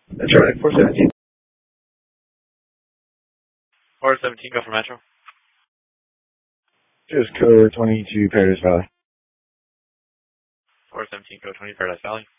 That's right, 417. 417, go for Metro. Just code 22 Paradise Valley. 417, code 20 Paradise Valley.